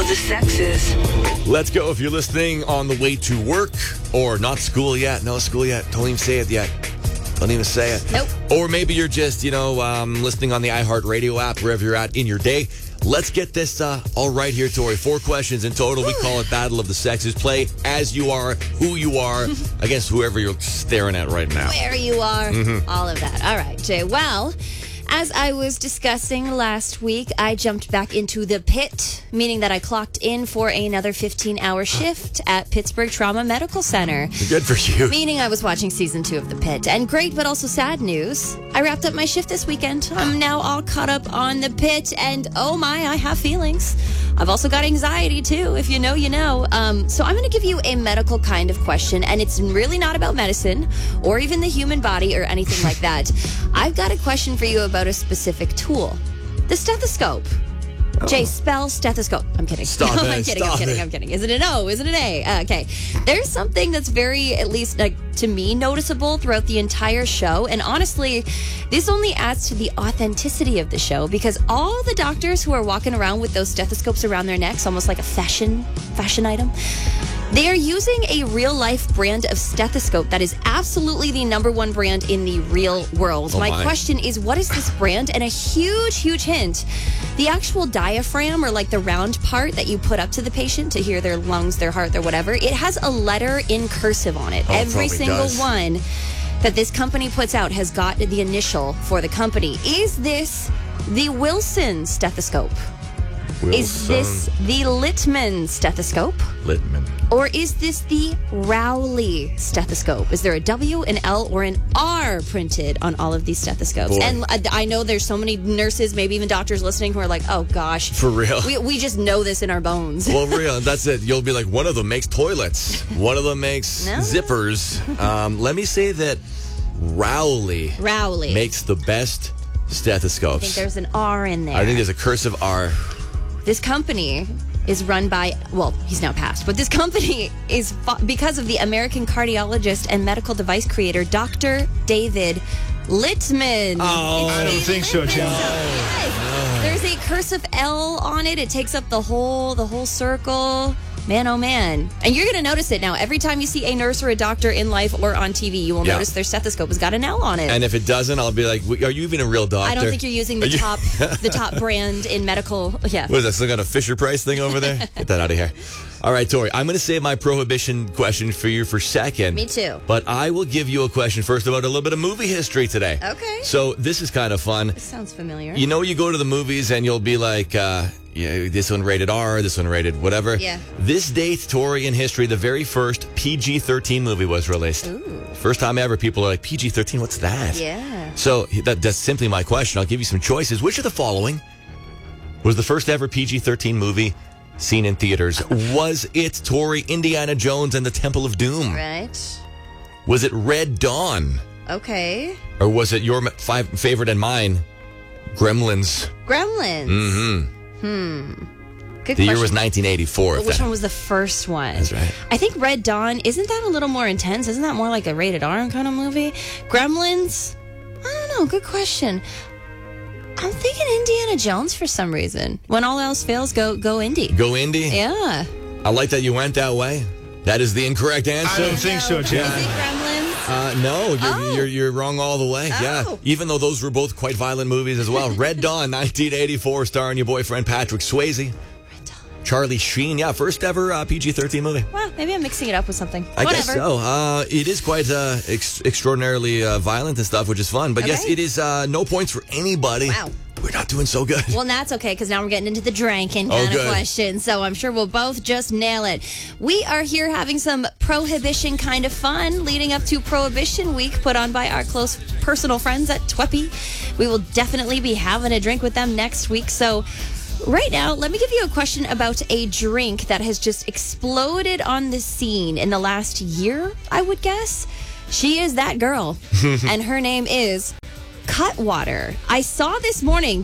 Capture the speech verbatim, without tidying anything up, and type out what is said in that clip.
the sexes. Let's go. If you're listening on the way to work or not school yet, no school yet, don't even say it yet. Don't even say it. Nope. Or maybe you're just, you know, um, listening on the iHeartRadio app, wherever you're at in your day. Let's get this uh, all right here, Tori. Four questions in total. We call it Battle of the Sexes. Play as you are, who you are, against whoever you're staring at right now. Where you are, Mm-hmm. all of that. All right, Jay. Well, as I was discussing last week, I jumped back into the pit, meaning that I clocked in for another fifteen-hour shift at Pittsburgh Trauma Medical Center. Good for you. Meaning I was watching season two of The Pit. And great, but also sad news. I wrapped up my shift this weekend. I'm now all caught up on The Pit, and oh my, I have feelings. I've also got anxiety too. If you know, you know. Um, so I'm going to give you a medical kind of question, and it's really not about medicine or even the human body or anything like that. I've got a question for you about a specific tool. The stethoscope. Oh. Jay, spell stethoscope. I'm kidding. Stop no, it, I'm kidding. stop I'm kidding. it. I'm kidding. Is it an O? Is it an A? Uh, okay. There's something that's very, at least like to me, noticeable throughout the entire show. And honestly, this only adds to the authenticity of the show because all the doctors who are walking around with those stethoscopes around their necks, almost like a fashion fashion item, they are using a real-life brand of stethoscope that is absolutely the number one brand in the real world. Oh my, my question is, what is this brand? And a huge, huge hint, the actual diaphragm, or like the round part that you put up to the patient to hear their lungs, their heart, their whatever, it has a letter in cursive on it. Oh, it Every probably single does. one that this company puts out has got the initial for the company. Is this the Wilson stethoscope? Is this the Littman stethoscope? Littman. Or is this the Rowley stethoscope? Is there a W, an L, or an R printed on all of these stethoscopes? Boy. And I I know there's so many nurses, maybe even doctors listening who are like, oh gosh. For real? We, we just know this in our bones. Well, real. That's it. You'll be like, one of them makes toilets. One of them makes No. zippers. Um, let me say that Rowley Rowley. makes the best stethoscopes. I think there's an R in there. I think there's a cursive R. This company is run by, well, he's now passed, but this company is fo- because of the American cardiologist and medical device creator, Doctor David Littman. Oh. It's I don't David think so, Littman. Jen. Yes. There's a cursive L on it. It takes up the whole the whole circle. Man, oh man. And you're going to notice it now. Every time you see a nurse or a doctor in life or on T V, you will Yeah. notice their stethoscope has got an L on it. And if it doesn't, I'll be like, are you even a real doctor? I don't think you're using the Are you- top the top brand in medical. Yeah. What is that? Still got a Fisher Price thing over there? Get that out of here. All right, Tori, I'm going to save my prohibition question for you for second. Me too. But I will give you a question first about a little bit of movie history today. Okay. So this is kind of fun. Sounds familiar. You know, you go to the movies and you'll be like, uh, yeah, this one rated R, this one rated whatever. Yeah. This date, Tori, in history, the very first P G thirteen movie was released. Ooh. First time ever, people are like, P G thirteen, what's that? Yeah. So that, that's simply my question. I'll give you some choices. Which of the following was the first ever P G thirteen movie seen in theaters? Was it, Tori, Indiana Jones and the Temple of Doom? Right. Was it Red Dawn? Okay. Or was it your five, favorite and mine, Gremlins? Gremlins. Mm-hmm. Hmm. Good The year question. was nineteen eighty-four. But if which that- one was the first one? That's right. I think Red Dawn, isn't that a little more intense? Isn't that more like a rated R kind of movie? Gremlins? I don't know. Good question. I'm thinking Indiana Jones for some reason. When all else fails, go go indie. Go indie? Yeah. I like that you went that way. That is the incorrect I answer. don't think so, Is Jen. it Gremlins? Uh, no, you're, Oh. you're you're wrong all the way. Yeah, Oh. even though those were both quite violent movies as well. Red Dawn, nineteen eighty-four, starring your boyfriend Patrick Swayze, Red Dawn. Charlie Sheen. Yeah, first ever uh, P G thirteen movie. Well, maybe I'm mixing it up with something. I Whatever. guess so. Uh, it is quite uh, ex- extraordinarily uh, violent and stuff, which is fun. But yes, Okay. it is uh, no points for anybody. Wow. We're not doing so good. Well, that's okay, because now we're getting into the drinking Oh, kind of good. questions. So I'm sure we'll both just nail it. We are here having some prohibition kind of fun leading up to Prohibition Week put on by our close personal friends at Tweppy. We will definitely be having a drink with them next week. So right now, let me give you a question about a drink that has just exploded on the scene in the last year, I would guess. She is that girl, and her name is Cutwater. I saw this morning